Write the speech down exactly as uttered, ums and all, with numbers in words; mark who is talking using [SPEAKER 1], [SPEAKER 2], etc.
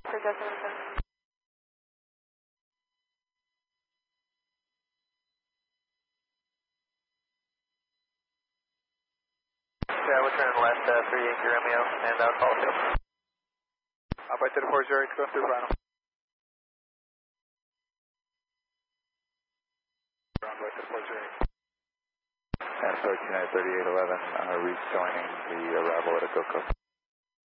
[SPEAKER 1] Yeah, we're turning left, uh, three Yankee Romeo, and uh, call field.
[SPEAKER 2] Up by to the four zero, go through final. Ground by to the four zero.
[SPEAKER 3] And approach United thirty-eight eleven, uh, rejoining the arrival at Akoko.